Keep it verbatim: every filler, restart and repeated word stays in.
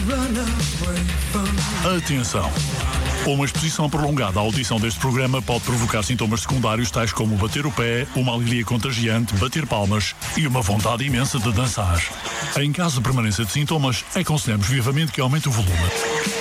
Atenção! Uma exposição prolongada à audição deste programa pode provocar sintomas secundários tais como bater o pé, uma alegria contagiante, bater palmas e uma vontade imensa de dançar. Em caso de permanência de sintomas, aconselhamos vivamente que aumente o volume.